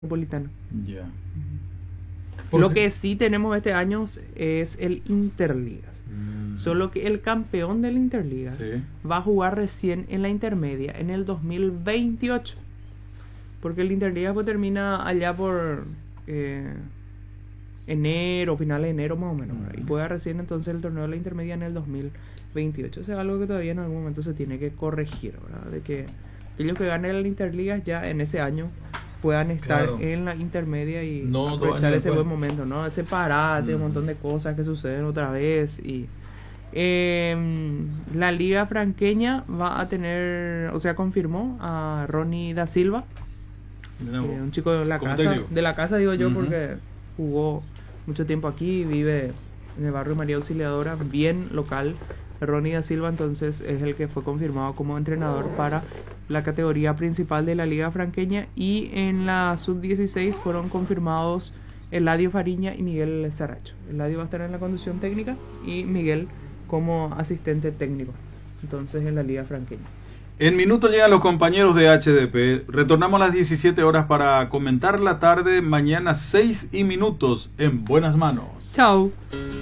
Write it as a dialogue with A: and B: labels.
A: Metropolitano.
B: Ya.
A: Lo que sí tenemos este año es el Interligas.
B: Mm.
A: Solo que el campeón del Interligas
B: Sí.
A: va a jugar recién en la intermedia en el 2028. Porque el Interligas pues termina allá por enero, finales de enero más o menos. ¿Verdad? Y juega recién entonces el torneo de la intermedia en el 2028. Eso es algo que todavía en algún momento se tiene que corregir, ¿verdad? De que aquellos que ganen el Interligas ya en ese año puedan estar
B: Claro.
A: en la intermedia y
B: No, 2
A: aprovechar
B: años
A: ese
B: después.
A: buen momento, ¿no? Ese parate, un montón de cosas que suceden otra vez. Y la liga franqueña va a tener, o sea, confirmó a Ronnie da Silva, un chico de la
B: Como
A: casa,
B: técnico.
A: de la casa digo yo,
B: Ujú.
A: porque jugó mucho tiempo aquí, vive en el barrio María Auxiliadora, bien local. Ronnie da Silva entonces es el que fue confirmado como entrenador para la categoría principal de la liga franqueña, y en la sub-16 fueron confirmados Eladio Fariña y Miguel Saracho. Eladio va a estar en la conducción técnica y Miguel como asistente técnico, entonces en la liga franqueña.
B: En minutos llegan los compañeros de HDP. Retornamos a las 17 horas para comentar la tarde. Mañana 6 y minutos en buenas manos.
A: Chao.